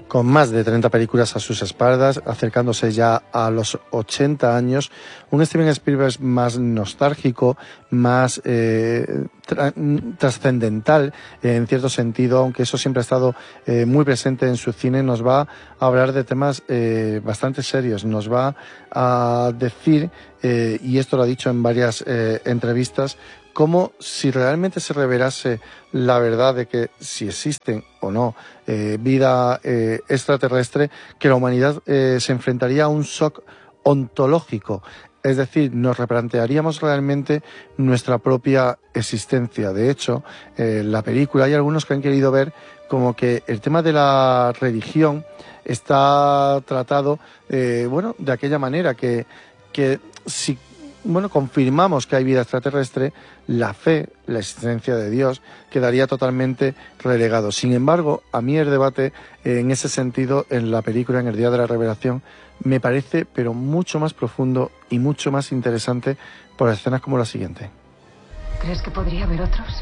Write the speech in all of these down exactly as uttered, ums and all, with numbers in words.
con más de treinta películas a sus espaldas, acercándose ya a los ochenta años, un Steven Spielberg más nostálgico, más eh, tra trascendental en cierto sentido, aunque eso siempre ha estado eh, muy presente en su cine. Nos va a hablar de temas eh, bastante serios, nos va a decir, eh, y esto lo ha dicho en varias eh, entrevistas, como si realmente se revelase la verdad de que si existen o no eh, vida eh, extraterrestre, que la humanidad eh, se enfrentaría a un shock ontológico. Es decir, nos replantearíamos realmente nuestra propia existencia. De hecho, eh, la película, hay algunos que han querido ver como que el tema de la religión está tratado, eh, bueno, de aquella manera que, que si bueno, confirmamos que hay vida extraterrestre, la fe, la existencia de Dios, quedaría totalmente relegado. Sin embargo, a mí el debate, eh, en ese sentido, en la película, en el Día de la Revelación, me parece, pero mucho más profundo y mucho más interesante por escenas como la siguiente. ¿Crees que podría haber otros?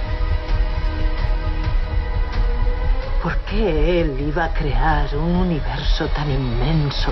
¿Por qué él iba a crear un universo tan inmenso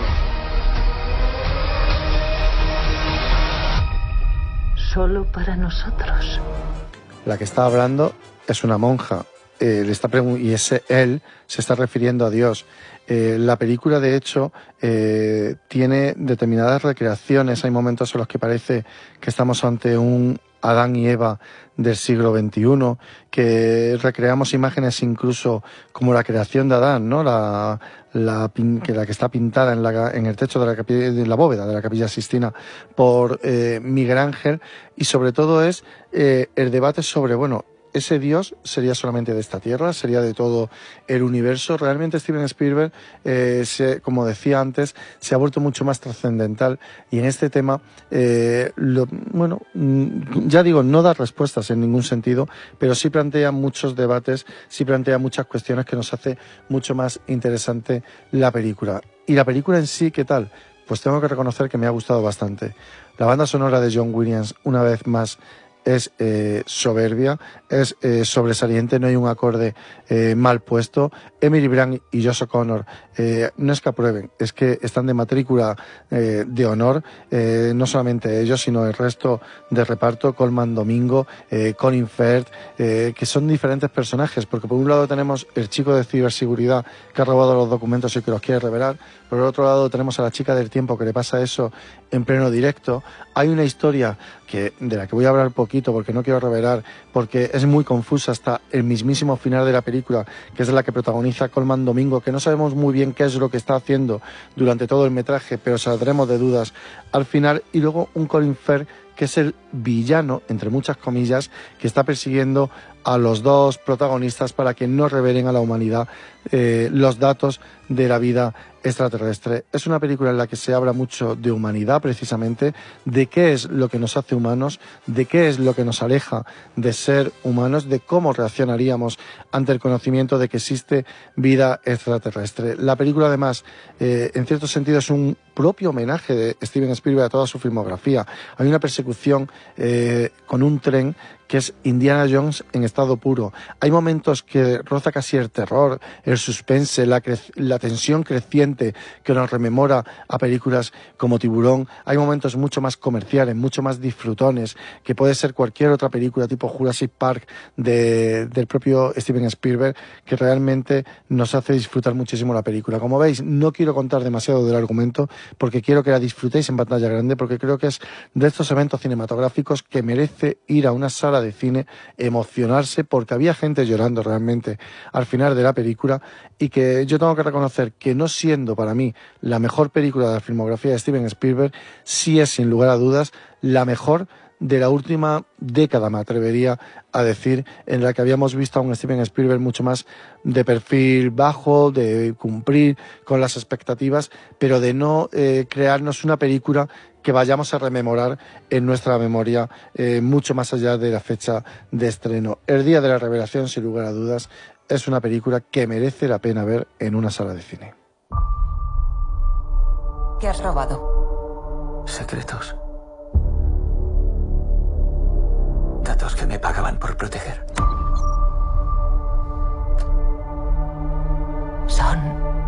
solo para nosotros? La que está hablando es una monja, eh, le está y ese él se está refiriendo a Dios. Eh, la película, de hecho, eh, tiene determinadas recreaciones. Hay momentos en los que parece que estamos ante un Adán y Eva del siglo veintiuno, que recreamos imágenes incluso como la creación de Adán, ¿no? La, la, que, la que está pintada en, la, en el techo de la, capilla, de la bóveda de la Capilla Sixtina por eh, Miguel Ángel, y sobre todo es eh, el debate sobre, bueno, ¿ese Dios sería solamente de esta tierra? ¿Sería de todo el universo? Realmente Steven Spielberg, eh, se, como decía antes, se ha vuelto mucho más trascendental, y en este tema, eh, lo, bueno, ya digo, no da respuestas en ningún sentido, pero sí plantea muchos debates, sí plantea muchas cuestiones que nos hace mucho más interesante la película. Y la película en sí, ¿qué tal? Pues tengo que reconocer que me ha gustado bastante. La banda sonora de John Williams, una vez más, es eh, soberbia, es eh, sobresaliente, no hay un acorde eh, mal puesto. Emily Blunt y Josh O'Connor eh, no es que aprueben, es que están de matrícula eh, de honor, eh, no solamente ellos, sino el resto de reparto, Colman Domingo, eh, Colin Firth, eh, que son diferentes personajes, porque por un lado tenemos el chico de ciberseguridad que ha robado los documentos y que los quiere revelar, por el otro lado tenemos a la chica del tiempo que le pasa eso en pleno directo. Hay una historia que, de la que voy a hablar poquito porque no quiero revelar, porque es muy confusa hasta el mismísimo final de la película, que es la que protagoniza Colman Domingo, que no sabemos muy bien qué es lo que está haciendo durante todo el metraje, pero saldremos de dudas al final. Y luego un Colin Firth, que es el villano, entre muchas comillas, que está persiguiendo a los dos protagonistas para que no revelen a la humanidad eh, los datos de la vida extraterrestre. Es una película en la que se habla mucho de humanidad, precisamente, de qué es lo que nos hace humanos, de qué es lo que nos aleja de ser humanos, de cómo reaccionaríamos ante el conocimiento de que existe vida extraterrestre. La película, además, eh, en cierto sentido, es un propio homenaje de Steven Spielberg a toda su filmografía. Hay una persecución eh, con un tren que es Indiana Jones en estado puro. Hay momentos que roza casi el terror, el suspense, la, la tensión creciente que nos rememora a películas como Tiburón. Hay momentos mucho más comerciales, mucho más disfrutones, que puede ser cualquier otra película tipo Jurassic Park de, del propio Steven Spielberg, que realmente nos hace disfrutar muchísimo la película. Como veis, no quiero contar demasiado del argumento, porque quiero que la disfrutéis en pantalla grande, porque creo que es de estos eventos cinematográficos que merece ir a una sala de cine, emocionarse, porque había gente llorando realmente al final de la película, y que yo tengo que reconocer que, no siendo para mí la mejor película de la filmografía de Steven Spielberg, sí es sin lugar a dudas la mejor de la última década, me atrevería a decir, en la que habíamos visto a un Steven Spielberg mucho más de perfil bajo, de cumplir con las expectativas, pero de no eh, crearnos una película que vayamos a rememorar en nuestra memoria eh, mucho más allá de la fecha de estreno. El Día de la Revelación, sin lugar a dudas, es una película que merece la pena ver en una sala de cine. ¿Qué has robado? Secretos. Datos que me pagaban por proteger. Son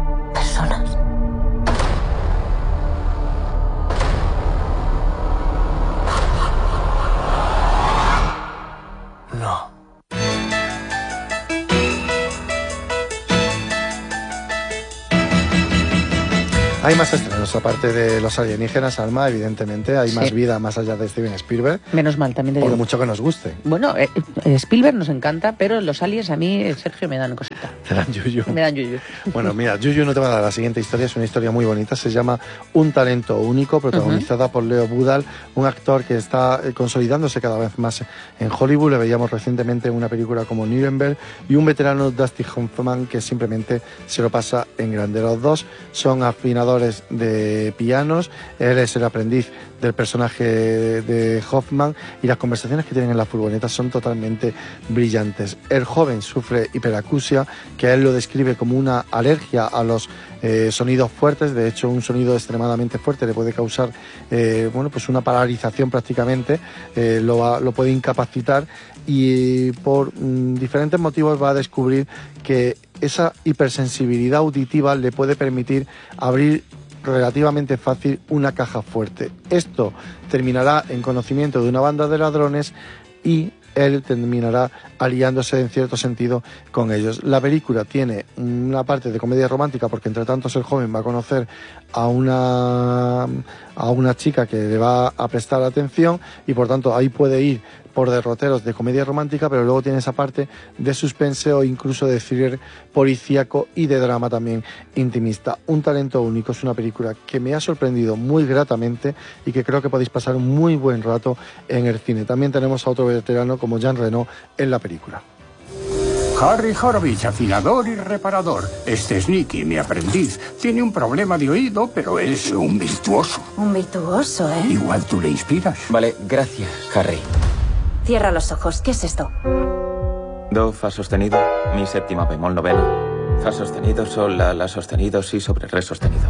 Hay más estrenos, aparte de los alienígenas, Alma, evidentemente. Hay Sí. más vida más allá de Steven Spielberg. Menos mal, también te Por digo. mucho que nos guste. Bueno, eh, eh, Spielberg nos encanta, pero los aliens a mí, eh, Sergio, me dan cosita. Te dan yuyu. Me dan yuyu. Bueno, mira, Yuyu no te va a dar la siguiente historia, es una historia muy bonita, se llama Un talento único, protagonizada uh-huh. por Leo Budal, un actor que está eh, consolidándose cada vez más en Hollywood. Le veíamos recientemente en una película como Nuremberg, y un veterano, Dustin Hoffman, que simplemente se lo pasa en grande. Los dos son afinadores de pianos, él es el aprendiz del personaje de Hoffman, y las conversaciones que tienen en la furgoneta son totalmente brillantes. El joven sufre hiperacusia, que él lo describe como una alergia a los eh, sonidos fuertes. De hecho, un sonido extremadamente fuerte le puede causar eh, bueno, pues una paralización prácticamente, eh, lo, va, lo puede incapacitar, y por mm, diferentes motivos va a descubrir que esa hipersensibilidad auditiva le puede permitir abrir relativamente fácil una caja fuerte. Esto terminará en conocimiento de una banda de ladrones y él terminará aliándose en cierto sentido con ellos. La película tiene una parte de comedia romántica, porque entre tanto el joven va a conocer a una, a una chica que le va a prestar atención, y por tanto ahí puede ir por derroteros de comedia romántica, pero luego tiene esa parte de suspense o incluso de thriller policíaco y de drama también intimista. Un talento único es una película que me ha sorprendido muy gratamente y que creo que podéis pasar un muy buen rato en el cine. También tenemos a otro veterano como Jean Reno en la película. Harry Horowitz, afinador y reparador. Este es Nicky, mi aprendiz. Tiene un problema de oído, pero es un virtuoso. Un virtuoso, ¿eh? Igual tú le inspiras. Vale, gracias, Harry. Cierra los ojos. ¿Qué es esto? Do, fa sostenido, mi séptima bemol novena. Fa sostenido, sol, la, la sostenido, si sobre re sostenido.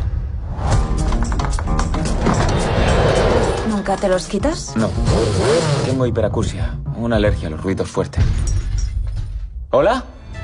¿Nunca te los quitas? No. Tengo hiperacusia, una alergia a los ruidos fuertes. ¿Hola?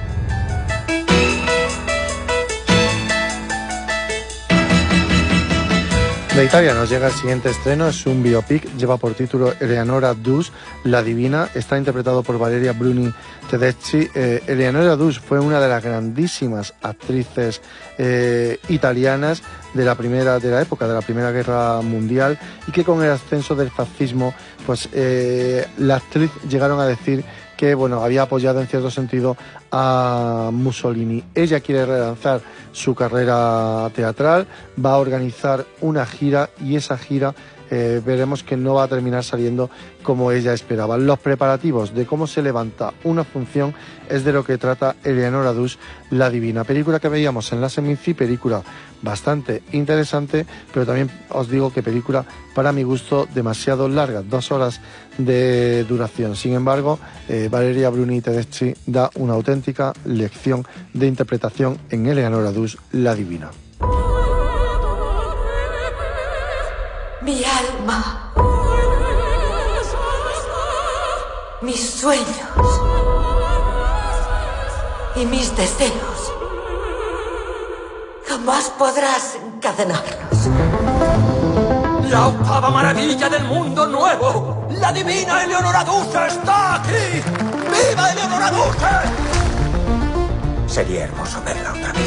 De Italia nos llega el siguiente estreno, es un biopic, lleva por título Eleonora Duse, la divina, está interpretado por Valeria Bruni Tedeschi. Eh, Eleonora Duse fue una de las grandísimas actrices eh, italianas de la primera de la época de la Primera Guerra Mundial, y que con el ascenso del fascismo, pues eh, la actriz llegaron a decir que bueno, había apoyado en cierto sentido a Mussolini. Ella quiere relanzar su carrera teatral, va a organizar una gira, y esa gira eh, veremos que no va a terminar saliendo como ella esperaba. Los preparativos de cómo se levanta una función es de lo que trata Eleonora Duse, la divina. Película que veíamos en la Seminci, película bastante interesante, pero también os digo que película, para mi gusto, demasiado larga, dos horas de duración. Sin embargo, eh, Valeria Bruni Tedeschi da una auténtica lección de interpretación en Eleonora Duse, la divina. Mi alma, mis sueños y mis deseos, jamás podrás encadenarlos. La octava maravilla del mundo nuevo, la divina Eleonora Duse está aquí. ¡Viva Eleonora Duse! Sería hermoso verla otra vez.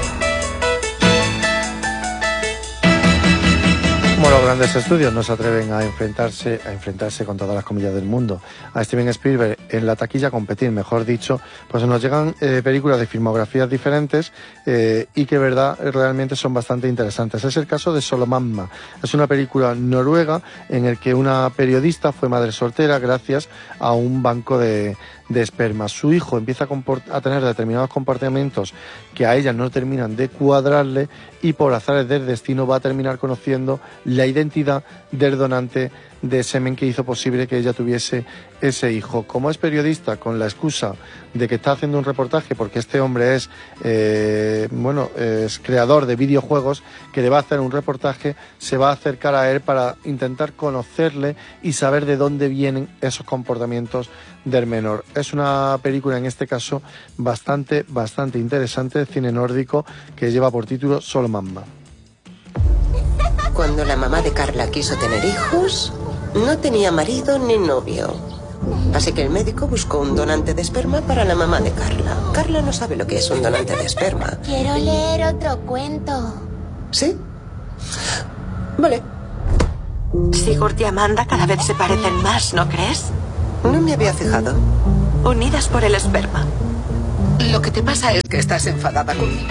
Como los grandes estudios no se atreven a enfrentarse, a enfrentarse con todas las comillas del mundo a Steven Spielberg en la taquilla, a competir, mejor dicho, pues nos llegan eh, películas de filmografías diferentes eh, y que, verdad, realmente son bastante interesantes. Es el caso de Solomamma. Es una película noruega en el que una periodista fue madre soltera gracias a un banco de, de esperma. Su hijo empieza a, a tener determinados comportamientos que a ella no terminan de cuadrarle, y por azares del destino va a terminar conociendo la identidad del donante de semen que hizo posible que ella tuviese ese hijo. Como es periodista, con la excusa de que está haciendo un reportaje, porque este hombre es eh, bueno es creador de videojuegos, que le va a hacer un reportaje, se va a acercar a él para intentar conocerle y saber de dónde vienen esos comportamientos del menor. Es una película, en este caso, bastante, bastante interesante, de cine nórdico, que lleva por título Solomamma. Cuando la mamá de Carla quiso tener hijos, no tenía marido ni novio. Así que el médico buscó un donante de esperma para la mamá de Carla. Carla no sabe lo que es un donante de esperma. Quiero leer otro cuento. ¿Sí? Vale. Sigurd y Amanda cada vez se parecen más, ¿no crees? No me había fijado. Unidas por el esperma. Lo que te pasa es que estás enfadada conmigo.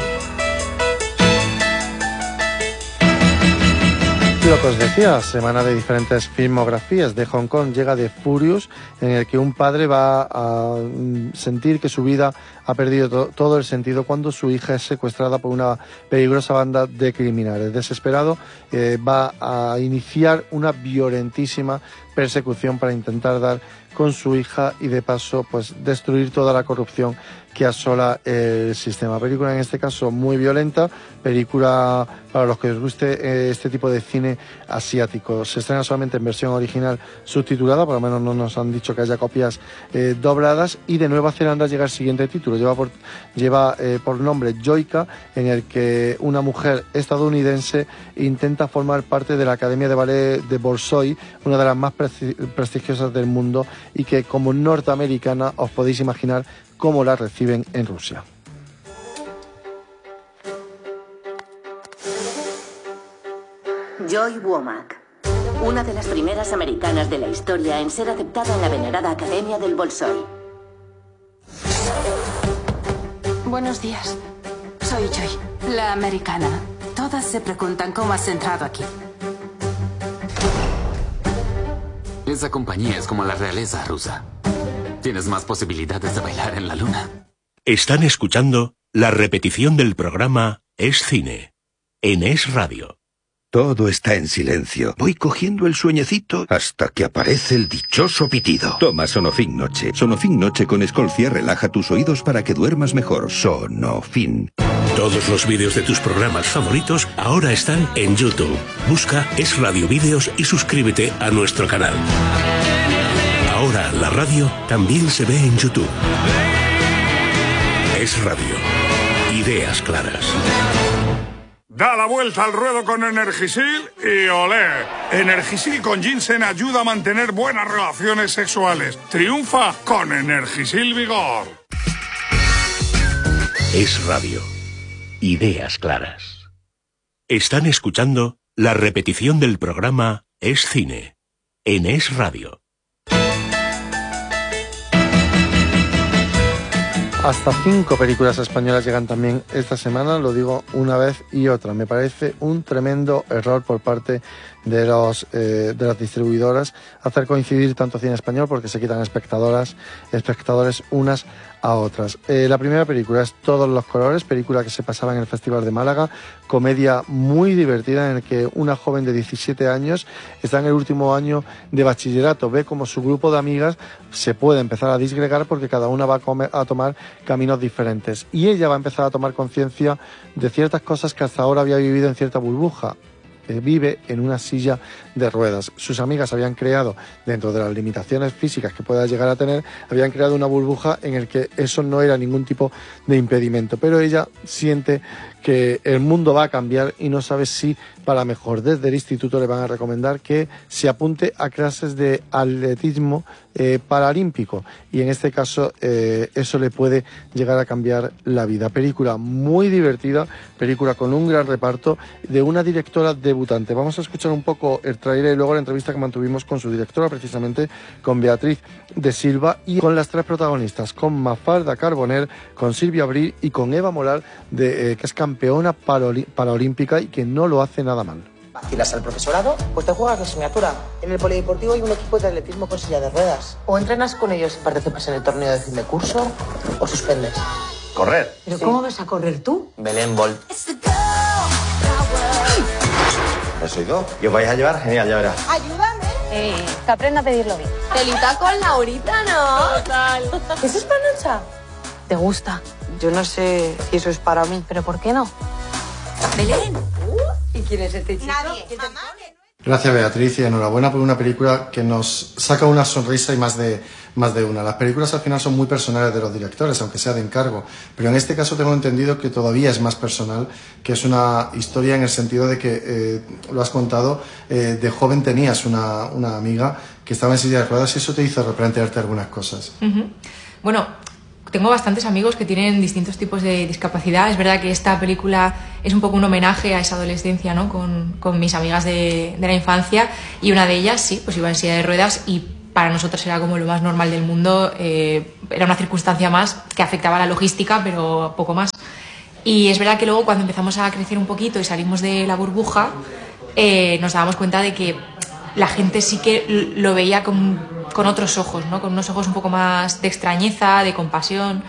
Lo que os decía, semana de diferentes filmografías. De Hong Kong llega The Furious, en el que un padre va a sentir que su vida ha perdido to todo el sentido cuando su hija es secuestrada por una peligrosa banda de criminales. Desesperado, eh, va a iniciar una violentísima persecución para intentar dar con su hija y de paso pues destruir toda la corrupción que asola el sistema. Película en este caso muy violenta, película para los que os guste eh, este tipo de cine asiático. Se estrena solamente en versión original subtitulada, por lo menos no nos han dicho que haya copias eh, dobladas, y de Nueva Zelanda llega el siguiente título, lleva por, lleva, eh, por nombre Joyka, en el que una mujer estadounidense intenta formar parte de la Academia de Ballet de Bolshoi, una de las más prestigiosas del mundo, y que como norteamericana os podéis imaginar cómo la reciben en Rusia. Joy Womack, una de las primeras americanas de la historia en ser aceptada en la venerada Academia del Bolshoi. Buenos días. Soy Joy, la americana. Todas se preguntan cómo has entrado aquí. Esa compañía es como la realeza rusa. Tienes más posibilidades de bailar en la luna. Están escuchando la repetición del programa Es Cine, en Es Radio. Todo está en silencio. Voy cogiendo el sueñecito hasta que aparece el dichoso pitido. Toma Sonofin Noche. Sonofin Noche con Escolcia relaja tus oídos para que duermas mejor. Sonofin. Todos los vídeos de tus programas favoritos ahora están en YouTube. Busca Es Radio Vídeos y suscríbete a nuestro canal. Ahora la radio también se ve en YouTube. Es Radio. Ideas claras. Da la vuelta al ruedo con Energisil y olé. Energisil con ginseng ayuda a mantener buenas relaciones sexuales. Triunfa con Energisil Vigor. Es Radio. Ideas claras. Están escuchando la repetición del programa Es Cine, en Es Radio. Hasta cinco películas españolas llegan también esta semana, lo digo una vez y otra. Me parece un tremendo error por parte de los eh, de las distribuidoras hacer coincidir tanto cine español, porque se quitan espectadoras, espectadores unas a otras. Eh, la primera película es Todos los colores, película que se pasaba en el Festival de Málaga, comedia muy divertida en la que una joven de diecisiete años está en el último año de bachillerato, ve como su grupo de amigas se puede empezar a disgregar porque cada una va a, comer, a tomar caminos diferentes, y ella va a empezar a tomar conciencia de ciertas cosas que hasta ahora había vivido en cierta burbuja. Vive en una silla de ruedas. Sus amigas habían creado, dentro de las limitaciones físicas que pueda llegar a tener, habían creado una burbuja en el que eso no era ningún tipo de impedimento, pero ella siente que el mundo va a cambiar y no sabe si para mejor. Desde el instituto le van a recomendar que se apunte a clases de atletismo eh, paralímpico, y en este caso eh, eso le puede llegar a cambiar la vida. Película muy divertida, película con un gran reparto, de una directora debutante. Vamos a escuchar un poco el tráiler y luego la entrevista que mantuvimos con su directora, precisamente con Beatriz de Silva, y con las tres protagonistas, con Mafalda Carbonell, con Silvia Abril y con Eva Moral, de, eh, que es campeona paraolímpica y que no lo hace nada mal. ¿Vacilas al profesorado? Pues te juegas la asignatura. En el polideportivo hay un equipo de atletismo con silla de ruedas. O entrenas con ellos y participas en el torneo de fin de curso, o suspendes. ¿Correr? ¿Pero sí. ¿Cómo vas a correr tú? Belén Bolt. ¿Has oído? ¿Y os vais a llevar? Genial, ya verás. ¡Ayúdame! Eh, que aprenda a pedirlo bien. Telita con Laurita, ¿no? Total. ¿Eso es panocha? ¿Te gusta? Yo no sé si eso es para mí. ¿Pero por qué no? Belén. ¿Y quién es este chico? Nadie. Gracias, Beatriz, y enhorabuena por una película que nos saca una sonrisa y más de, más de una. Las películas al final son muy personales de los directores, aunque sea de encargo, pero en este caso tengo entendido que todavía es más personal, que es una historia en el sentido de que, eh, lo has contado, eh, de joven tenías una, una amiga que estaba en silla de ruedas y eso te hizo replantearte algunas cosas. Uh-huh. Bueno, tengo bastantes amigos que tienen distintos tipos de discapacidad. Es verdad que esta película es un poco un homenaje a esa adolescencia, ¿no? Con, con mis amigas de, de la infancia, y una de ellas, sí, pues iba en silla de ruedas y para nosotros era como lo más normal del mundo. Eh, era una circunstancia más que afectaba a la logística, pero poco más. Y es verdad que luego, cuando empezamos a crecer un poquito y salimos de la burbuja, eh, nos dábamos cuenta de que la gente sí que lo veía con, con otros ojos, ¿no? Con unos ojos un poco más de extrañeza, de compasión.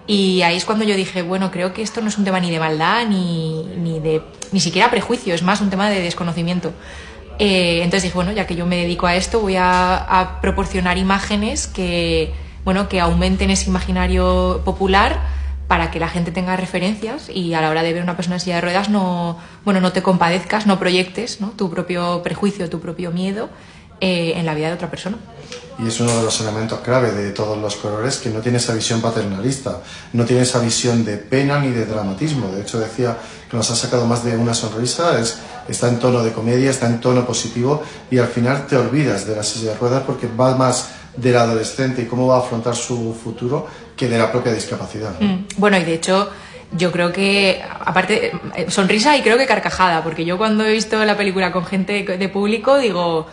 Y ahí es cuando yo dije, bueno, creo que esto no es un tema ni de maldad ni, ni, de, ni siquiera prejuicio, es más un tema de desconocimiento. Eh, entonces dije, bueno, ya que yo me dedico a esto, voy a, a proporcionar imágenes que, bueno, que aumenten ese imaginario popular, para que la gente tenga referencias y a la hora de ver a una persona en silla de ruedas no, bueno, no te compadezcas, no proyectes, ¿no? Tu propio prejuicio, tu propio miedo eh, en la vida de otra persona. Y es uno de los elementos clave de Todos los colores, que no tiene esa visión paternalista, no tiene esa visión de pena ni de dramatismo. De hecho, decía que nos ha sacado más de una sonrisa, es, está en tono de comedia, está en tono positivo, y al final te olvidas de la silla de ruedas porque va más del adolescente y cómo va a afrontar su futuro que de la propia discapacidad, ¿no? Mm. Bueno, y de hecho yo creo que, aparte, sonrisa y creo que carcajada, porque yo cuando he visto la película con gente de público digo,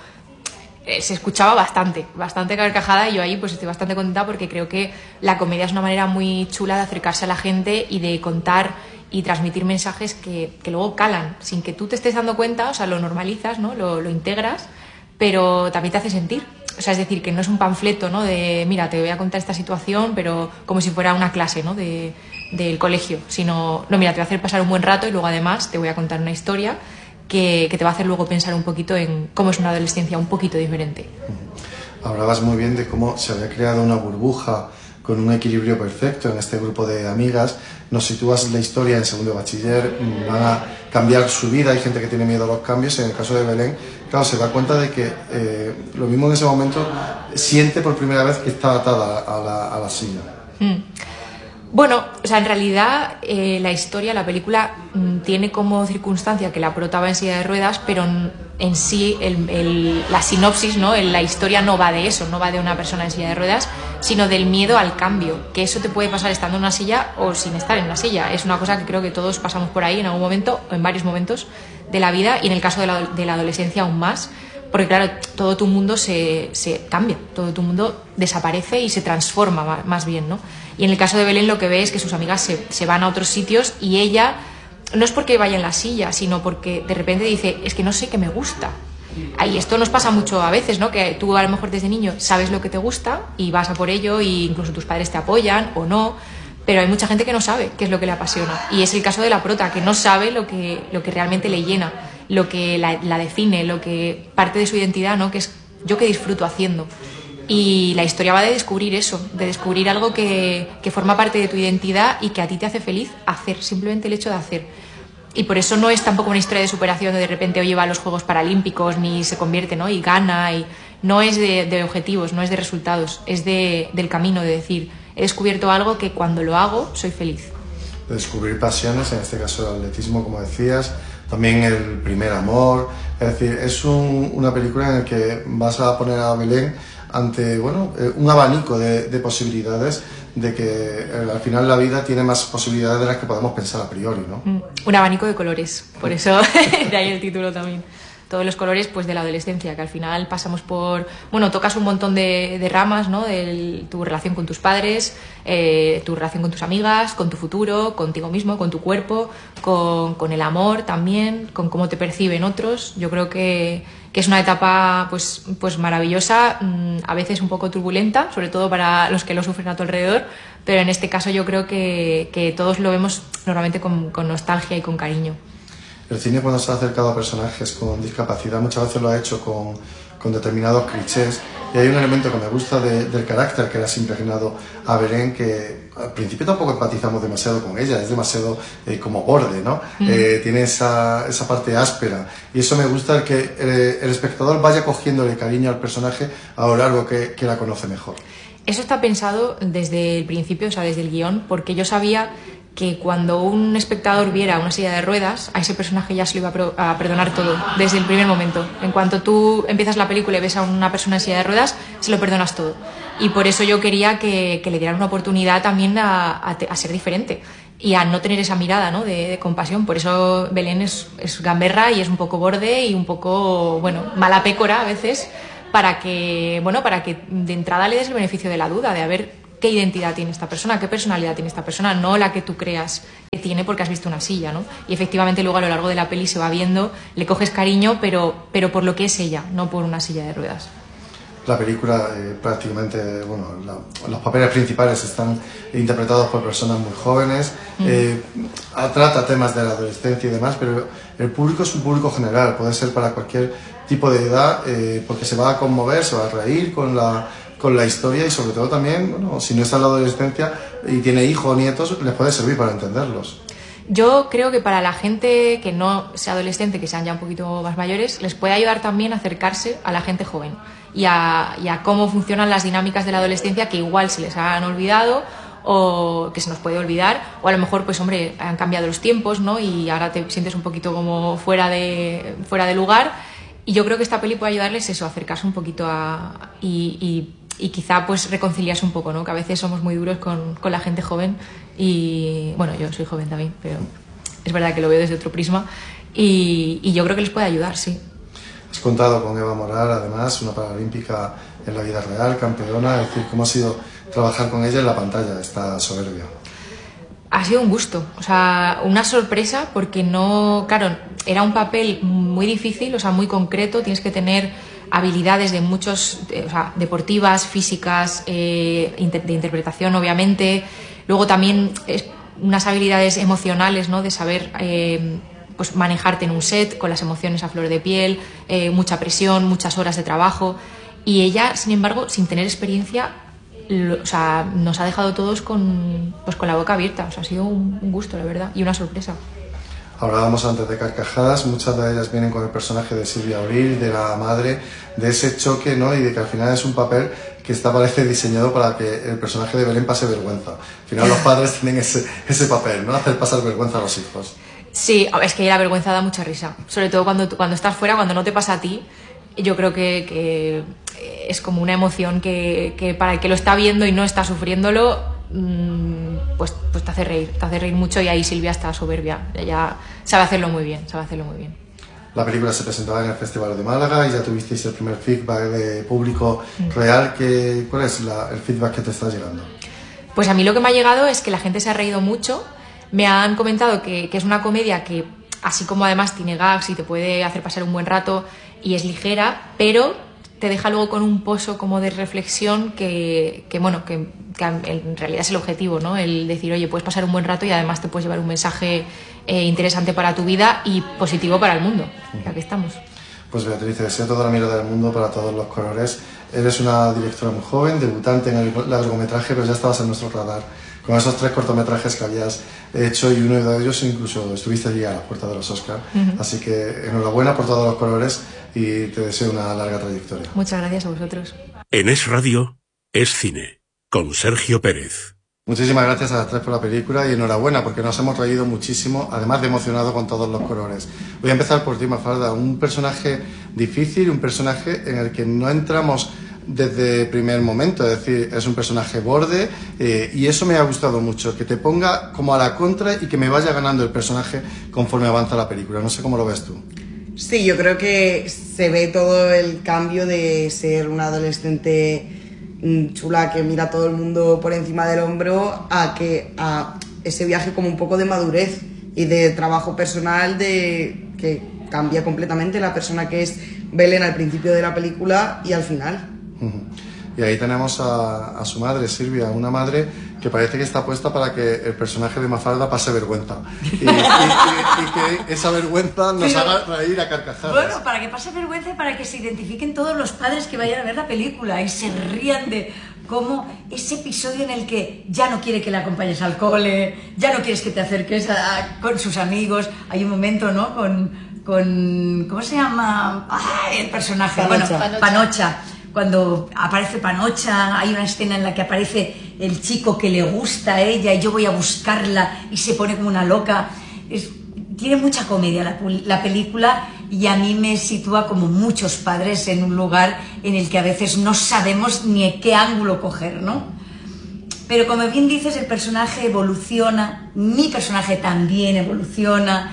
eh, se escuchaba bastante, bastante carcajada, y yo ahí pues estoy bastante contenta porque creo que la comedia es una manera muy chula de acercarse a la gente y de contar y transmitir mensajes que, que luego calan, sin que tú te estés dando cuenta, o sea, lo normalizas, ¿no? Lo, lo integras, pero también te hace sentir. O sea, es decir, que no es un panfleto, ¿no? De, mira, te voy a contar esta situación, pero como si fuera una clase, ¿no? De, del colegio, sino, no, mira, te voy a hacer pasar un buen rato y luego además te voy a contar una historia que, que te va a hacer luego pensar un poquito en cómo es una adolescencia un poquito diferente. Hablabas muy bien de cómo se había creado una burbuja con un equilibrio perfecto en este grupo de amigas. Nos sitúas la historia en segundo de bachiller, van a cambiar su vida, hay gente que tiene miedo a los cambios. En el caso de Belén, claro, se da cuenta de que eh, lo mismo en ese momento siente por primera vez que está atada a la, a la silla. Mm. Bueno, o sea, en realidad eh, la historia, la película mm, tiene como circunstancia que la prota va en silla de ruedas, pero en, en sí el, el, la sinopsis, ¿no? El, la historia no va de eso, no va de una persona en silla de ruedas, sino del miedo al cambio, que eso te puede pasar estando en una silla o sin estar en una silla. Es una cosa que creo que todos pasamos por ahí en algún momento o en varios momentos de la vida, y en el caso de la, de la adolescencia aún más, porque claro, todo tu mundo se, se cambia, todo tu mundo desaparece y se transforma más bien, ¿no? Y en el caso de Belén lo que ve es que sus amigas se, se van a otros sitios y ella no es porque vaya en la silla, sino porque de repente dice, es que no sé qué me gusta. Y esto nos pasa mucho a veces, ¿no? Que tú a lo mejor desde niño sabes lo que te gusta y vas a por ello, e incluso tus padres te apoyan o no, pero hay mucha gente que no sabe qué es lo que le apasiona. Y es el caso de la prota, que no sabe lo que, lo que realmente le llena, lo que la, la define, lo que parte de su identidad, ¿no? Que es yo que disfruto haciendo. Y la historia va de descubrir eso, de descubrir algo que, que forma parte de tu identidad y que a ti te hace feliz hacer, simplemente el hecho de hacer. Y por eso no es tampoco una historia de superación de de repente hoy va a los Juegos Paralímpicos ni se convierte, ¿no? Y gana, y no es de, de objetivos, no es de resultados, es de, del camino, de decir, he descubierto algo que cuando lo hago soy feliz. De descubrir pasiones, en este caso el atletismo, como decías, también el primer amor. Es decir, es un, una película en la que vas a poner a Belén ante, bueno, un abanico de, de posibilidades, de que eh, al final la vida tiene más posibilidades de las que podemos pensar a priori, ¿no? Mm, un abanico de colores, por eso de ahí el título también. Todos los colores pues de la adolescencia, que al final pasamos por, bueno, tocas un montón de, de ramas, ¿no? De tu relación con tus padres, eh, tu relación con tus amigas, con tu futuro, contigo mismo, con tu cuerpo, con, con el amor también, con cómo te perciben otros. Yo creo que, que es una etapa pues, pues maravillosa, a veces un poco turbulenta, sobre todo para los que lo sufren a tu alrededor, pero en este caso yo creo que, que todos lo vemos normalmente con, con nostalgia y con cariño. El cine, cuando se ha acercado a personajes con discapacidad, muchas veces lo ha hecho con, con determinados clichés, y hay un elemento que me gusta de, del carácter que le has impregnado a Belén, que al principio tampoco empatizamos demasiado con ella, es demasiado eh, como borde, ¿no? Mm. Eh, tiene esa, esa parte áspera, y eso me gusta, que el, el espectador vaya cogiéndole cariño al personaje a lo largo que, que la conoce mejor. Eso está pensado desde el principio, o sea, desde el guión, porque yo sabía que cuando un espectador viera una silla de ruedas, a ese personaje ya se lo iba a, pro a perdonar todo, desde el primer momento. En cuanto tú empiezas la película y ves a una persona en silla de ruedas, se lo perdonas todo. Y por eso yo quería que, que le dieran una oportunidad también a, a, a ser diferente y a no tener esa mirada, ¿no?, de, de compasión. Por eso Belén es, es gamberra y es un poco borde y un poco, bueno, mala pécora a veces, para que, bueno, para que de entrada le des el beneficio de la duda, de a ver qué identidad tiene esta persona, qué personalidad tiene esta persona, no la que tú creas que tiene porque has visto una silla, ¿no? Y efectivamente luego a lo largo de la peli se va viendo, le coges cariño, pero, pero por lo que es ella, no por una silla de ruedas. La película eh, prácticamente, bueno, la, los papeles principales están interpretados por personas muy jóvenes, mm. eh, trata temas de la adolescencia y demás, pero el público es un público general, puede ser para cualquier tipo de edad, eh, porque se va a conmover, se va a reír con la, con la historia y sobre todo también, bueno, si no está en la adolescencia y tiene hijos o nietos, les puede servir para entenderlos. Yo creo que para la gente que no sea adolescente, que sean ya un poquito más mayores, les puede ayudar también a acercarse a la gente joven y a, y a cómo funcionan las dinámicas de la adolescencia que igual se les han olvidado o que se nos puede olvidar, o a lo mejor, pues hombre, han cambiado los tiempos, ¿no? Y ahora te sientes un poquito como fuera de, fuera de lugar, y yo creo que esta peli puede ayudarles eso, a acercarse un poquito a... y, y y quizá pues reconciliarse un poco, ¿no? Que a veces somos muy duros con, con la gente joven y, bueno, yo soy joven también, pero es verdad que lo veo desde otro prisma y, y yo creo que les puede ayudar, sí. Has contado con Eva Moral, además, una paralímpica en la vida real, campeona, es decir, ¿cómo ha sido trabajar con ella en la pantalla, esta soberbia? Ha sido un gusto, o sea, una sorpresa porque no, claro, era un papel muy difícil, o sea, muy concreto, tienes que tener habilidades de muchos, eh, o sea, deportivas, físicas, eh, inter de interpretación, obviamente. Luego también es unas habilidades emocionales, ¿no? De saber eh, pues manejarte en un set con las emociones a flor de piel, eh, mucha presión, muchas horas de trabajo. Y ella, sin embargo, sin tener experiencia, lo, o sea, nos ha dejado todos con, pues, con la boca abierta. O sea, ha sido un, un gusto, la verdad, y una sorpresa. Hablábamos antes de carcajadas, muchas de ellas vienen con el personaje de Silvia Abril, de la madre, de ese choque, ¿no? Y de que al final es un papel que está, parece, diseñado para que el personaje de Belén pase vergüenza. Al final los padres tienen ese, ese papel, ¿no? Hacer pasar vergüenza a los hijos. Sí, es que la vergüenza da mucha risa, sobre todo cuando, cuando estás fuera, cuando no te pasa a ti. Yo creo que, que es como una emoción que, que para el que lo está viendo y no está sufriéndolo, Pues, pues te hace reír, te hace reír mucho, y ahí Silvia está soberbia, ella sabe hacerlo muy bien, sabe hacerlo muy bien. La película se presentaba en el Festival de Málaga y ya tuvisteis el primer feedback de público real. Que, ¿cuál es la, el feedback que te está llegando? Pues a mí lo que me ha llegado es que la gente se ha reído mucho, me han comentado que, que es una comedia que, así como además tiene gags y te puede hacer pasar un buen rato y es ligera, pero te deja luego con un pozo como de reflexión que, que bueno, que, que en realidad es el objetivo, ¿no? El decir, oye, puedes pasar un buen rato y además te puedes llevar un mensaje eh, interesante para tu vida y positivo para el mundo. Uh-huh. Aquí estamos. Pues Beatriz, te deseo toda la mirada del mundo para todos los colores. Eres una directora muy joven, debutante en el largometraje, pero ya estabas en nuestro radar con esos tres cortometrajes que habías hecho, y uno de ellos incluso estuviste allí a la puerta de los Oscars. Uh-huh. Así que enhorabuena por todos los colores y te deseo una larga trayectoria. Muchas gracias a vosotros. En Es Radio, Es Cine, con Sergio Pérez. Muchísimas gracias a las tres por la película y enhorabuena porque nos hemos reído muchísimo, además de emocionado con todos los colores. Voy a empezar por ti, Mafalda, un personaje difícil, un personaje en el que no entramos desde el primer momento, es decir, es un personaje borde, eh, y eso me ha gustado mucho, que te ponga como a la contra y que me vaya ganando el personaje conforme avanza la película. No sé cómo lo ves tú. Sí, yo creo que se ve todo el cambio de ser una adolescente chula que mira a todo el mundo por encima del hombro a que a ese viaje como un poco de madurez y de trabajo personal, de que cambia completamente la persona que es Belén al principio de la película y al final. Y ahí tenemos a, a su madre, Silvia, una madre que parece que está puesta para que el personaje de Mafalda pase vergüenza. Y, y, y, y que esa vergüenza nos Pero, haga reír a carcajadas. Bueno, para que pase vergüenza y para que se identifiquen todos los padres que vayan a ver la película y se rían de cómo ese episodio en el que ya no quiere que le acompañes al cole, ya no quieres que te acerques a, a, con sus amigos. Hay un momento, ¿no? Con, con ¿cómo se llama? ¡Ay, el personaje! Panocha. Bueno, Panocha. Panocha. Cuando aparece Panocha, hay una escena en la que aparece el chico que le gusta a ella y yo voy a buscarla y se pone como una loca. Es, tiene mucha comedia la, la película, y a mí me sitúa como muchos padres en un lugar en el que a veces no sabemos ni a qué ángulo coger, ¿no? Pero como bien dices, el personaje evoluciona, mi personaje también evoluciona,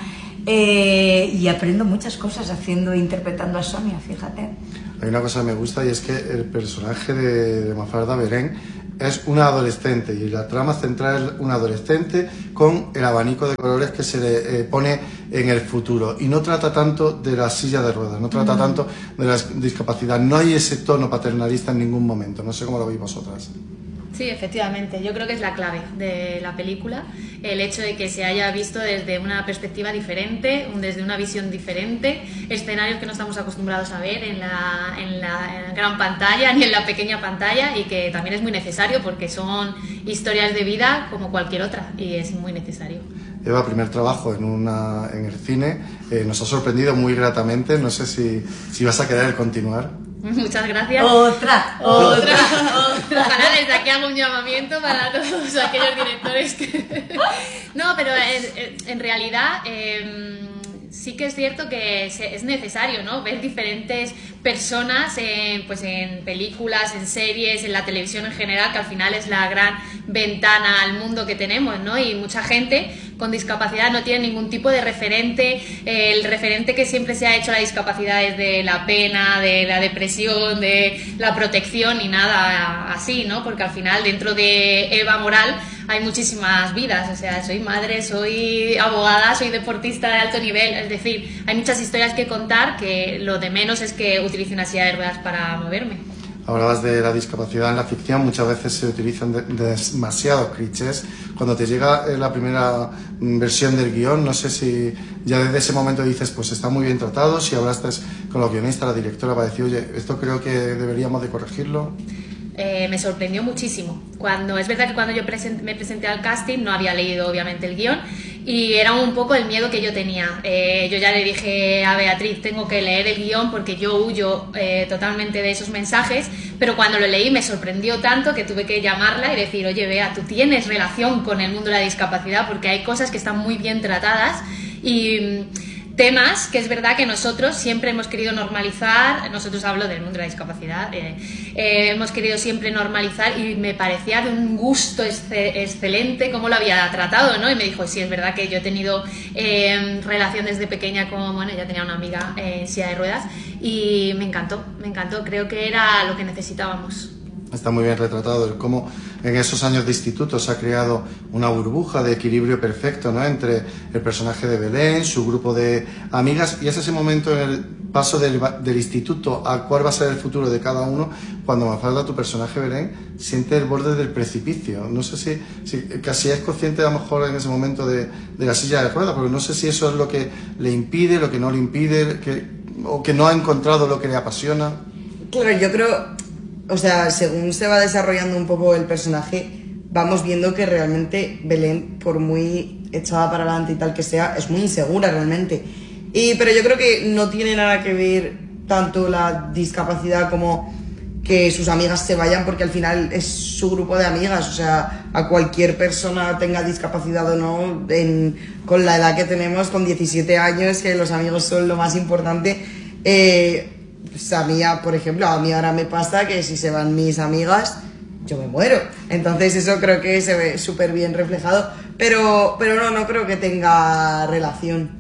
eh, y aprendo muchas cosas haciendo e interpretando a Sonia, fíjate. Hay una cosa que me gusta, y es que el personaje de, de Mafalda Belén es una adolescente, y la trama central es una adolescente con el abanico de colores que se le eh, pone en el futuro, y no trata tanto de la silla de ruedas, no trata mm. tanto de la discapacidad, no hay ese tono paternalista en ningún momento. No sé cómo lo veis vosotras. Sí, efectivamente, yo creo que es la clave de la película, el hecho de que se haya visto desde una perspectiva diferente, desde una visión diferente, escenarios que no estamos acostumbrados a ver en la, en la, en la gran pantalla ni en la pequeña pantalla, y que también es muy necesario porque son historias de vida como cualquier otra, y es muy necesario. Eva, primer trabajo en, una, en el cine, eh, nos ha sorprendido muy gratamente, no sé si, si vas a querer continuar. Muchas gracias. Otra, otra, otra. Ojalá desde aquí hago un llamamiento para todos aquellos directores que... No, pero en, en realidad eh, sí que es cierto que es necesario, ¿no? Ver diferentes personas en, pues en películas, en series, en la televisión en general, que al final es la gran ventana al mundo que tenemos, ¿no? Y mucha gente con discapacidad no tiene ningún tipo de referente. El referente que siempre se ha hecho a la discapacidad es de la pena, de la depresión, de la protección y nada así, ¿no? Porque al final dentro de Eva Moral hay muchísimas vidas, o sea, soy madre, soy abogada, soy deportista de alto nivel, es decir, hay muchas historias que contar, que lo de menos es que utilice una silla de ruedas para moverme. Hablabas de la discapacidad en la ficción, muchas veces se utilizan de, de demasiados clichés. Cuando te llega la primera versión del guión, no sé si ya desde ese momento dices, pues está muy bien tratado, si hablaste con los guionistas, la directora, para decir, oye, esto creo que deberíamos de corregirlo. Eh, me sorprendió muchísimo. Cuando, es verdad que cuando yo present, me presenté al casting no había leído obviamente el guión, y era un poco el miedo que yo tenía. Eh, yo ya le dije a Beatriz, tengo que leer el guión porque yo huyo eh, totalmente de esos mensajes, pero cuando lo leí me sorprendió tanto que tuve que llamarla y decir, oye Bea, tú tienes relación con el mundo de la discapacidad, porque hay cosas que están muy bien tratadas y temas que es verdad que nosotros siempre hemos querido normalizar. Nosotros hablo del mundo de la discapacidad, eh, eh, hemos querido siempre normalizar, y me parecía de un gusto exce excelente cómo lo había tratado, ¿no? Y me dijo, sí, es verdad que yo he tenido eh, relación desde pequeña con, bueno, ya tenía una amiga eh, en silla de ruedas, y me encantó, me encantó, creo que era lo que necesitábamos. Está muy bien retratado el cómo en esos años de instituto se ha creado una burbuja de equilibrio perfecto, ¿no? Entre el personaje de Belén, su grupo de amigas, y es ese momento en el paso del, del instituto a cuál va a ser el futuro de cada uno, cuando Mafalda, tu personaje Belén, siente el borde del precipicio. No sé si, si casi es consciente a lo mejor en ese momento de, de la silla de ruedas, porque no sé si eso es lo que le impide, lo que no le impide, que, o que no ha encontrado lo que le apasiona. Claro, yo creo... O sea, según se va desarrollando un poco el personaje, vamos viendo que realmente Belén, por muy echada para adelante y tal que sea, es muy insegura realmente. Y, pero yo creo que no tiene nada que ver tanto la discapacidad como que sus amigas se vayan, porque al final es su grupo de amigas. O sea, a cualquier persona, tenga discapacidad o no, en, con la edad que tenemos, con diecisiete años, que los amigos son lo más importante, eh, pues a mí, por ejemplo, a mí ahora me pasa que si se van mis amigas, yo me muero. Entonces eso creo que se ve súper bien reflejado, pero, pero no, no creo que tenga relación.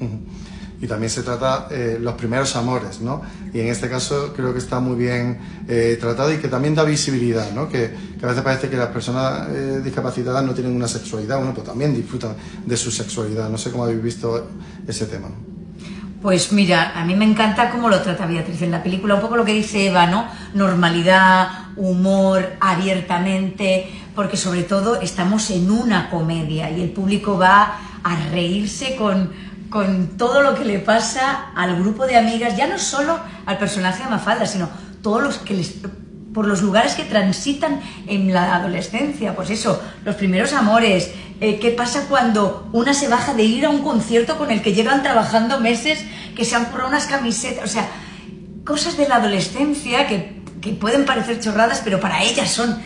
Y también se trata eh, los primeros amores, ¿no? Y en este caso creo que está muy bien eh, tratado, y que también da visibilidad, ¿no? Que, que a veces parece que las personas eh, discapacitadas no tienen una sexualidad, bueno, pues también disfrutan de su sexualidad. No sé cómo habéis visto ese tema. Pues mira, a mí me encanta cómo lo trata Beatriz en la película, un poco lo que dice Eva, ¿no? Normalidad, humor, abiertamente, porque sobre todo estamos en una comedia y el público va a reírse con, con todo lo que le pasa al grupo de amigas, ya no solo al personaje de Mafalda, sino todos los que les... por los lugares que transitan en la adolescencia, pues eso, los primeros amores, eh, qué pasa cuando una se baja de ir a un concierto con el que llevan trabajando meses, que se han currado unas camisetas, o sea, cosas de la adolescencia que, que pueden parecer chorradas, pero para ellas son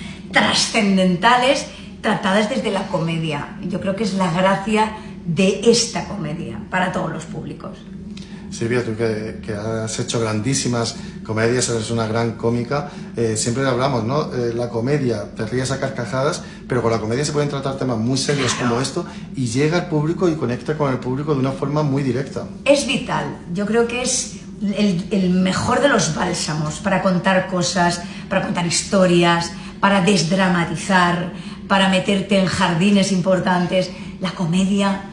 trascendentales, tratadas desde la comedia. Yo creo que es la gracia de esta comedia. para todos los públicos. Silvia, tú que, que has hecho grandísimas comedias, eres una gran cómica, eh, siempre hablamos, ¿no? Eh, la comedia, te ríes a carcajadas, pero con la comedia se pueden tratar temas muy serios como esto y llega al público y conecta con el público de una forma muy directa. Es vital, yo creo que es el, el mejor de los bálsamos para contar cosas, para contar historias, para desdramatizar, para meterte en jardines importantes. La comedia